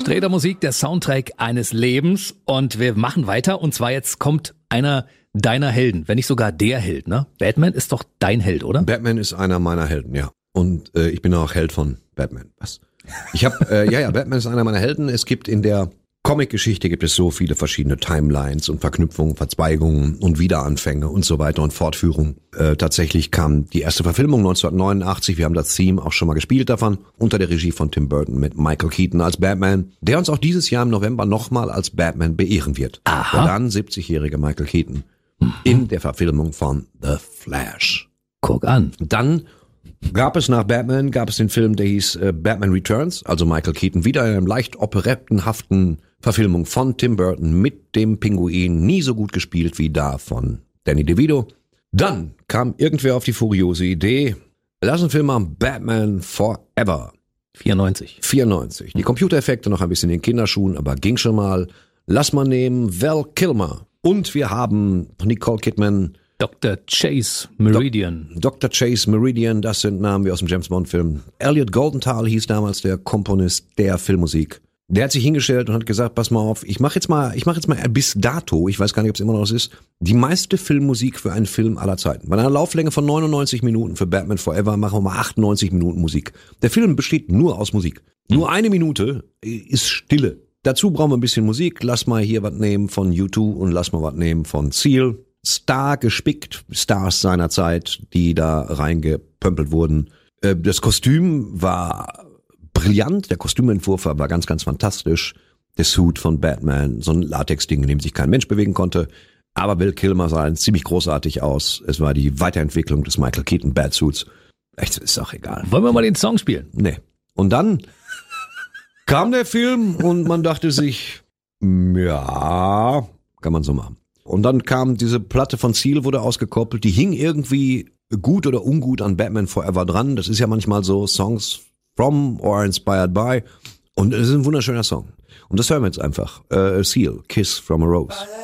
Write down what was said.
Trädermusik, der Soundtrack eines Lebens. Und wir machen weiter. Und zwar jetzt kommt einer deiner Helden, wenn nicht sogar der Held, ne? Batman ist doch dein Held, oder? Batman ist einer meiner Helden, ja. Und ich bin auch Held von Batman. Was? Ich habe, Batman ist einer meiner Helden. Es gibt in der Comic-Geschichte gibt es so viele verschiedene Timelines und Verknüpfungen, Verzweigungen und Wiederanfänge und so weiter und Fortführungen. Tatsächlich kam die erste Verfilmung 1989, wir haben das Theme auch schon mal gespielt davon, unter der Regie von Tim Burton mit Michael Keaton als Batman, der uns auch dieses Jahr im November nochmal als Batman beehren wird. Aha. Und dann 70-jährige Michael Keaton in der Verfilmung von The Flash. Guck an. Dann gab es den Film, der hieß Batman Returns, also Michael Keaton wieder in einem leicht operettenhaften Verfilmung von Tim Burton mit dem Pinguin, nie so gut gespielt wie da von Danny DeVito. Dann kam irgendwer auf die furiose Idee, lass einen Film machen, Batman Forever. 94. Die Computereffekte noch ein bisschen in den Kinderschuhen, aber ging schon mal. Lass mal nehmen Val Kilmer. Und wir haben Nicole Kidman, Dr. Chase Meridian. Dr. Chase Meridian, das sind Namen wie aus dem James Bond Film. Elliot Goldenthal hieß damals der Komponist der Filmmusik. Der hat sich hingestellt und hat gesagt, pass mal auf, ich mache jetzt mal bis dato, ich weiß gar nicht, ob es immer noch so ist, die meiste Filmmusik für einen Film aller Zeiten. Bei einer Lauflänge von 99 Minuten für Batman Forever machen wir mal 98 Minuten Musik. Der Film besteht nur aus Musik. Nur eine Minute ist Stille. Dazu brauchen wir ein bisschen Musik. Lass mal hier was nehmen von U2 und lass mal was nehmen von Seal. Star gespickt, Stars seiner Zeit, die da reingepömpelt wurden. Das Kostüm war brillant, der Kostümentwurf war ganz, ganz fantastisch. Der Suit von Batman, so ein Latex-Ding, in dem sich kein Mensch bewegen konnte. Aber Val Kilmer sah ziemlich großartig aus. Es war die Weiterentwicklung des Michael Keaton Batsuits. Echt, ist auch egal. Wollen wir mal den Song spielen? Nee. Und dann kam der Film und man dachte sich, ja, kann man so machen. Und dann kam diese Platte von Seal, wurde ausgekoppelt, die hing irgendwie gut oder ungut an Batman Forever dran. Das ist ja manchmal so, Songs from or inspired by. Und es ist ein wunderschöner Song. Und das hören wir jetzt einfach. Seal, Kiss from a Rose.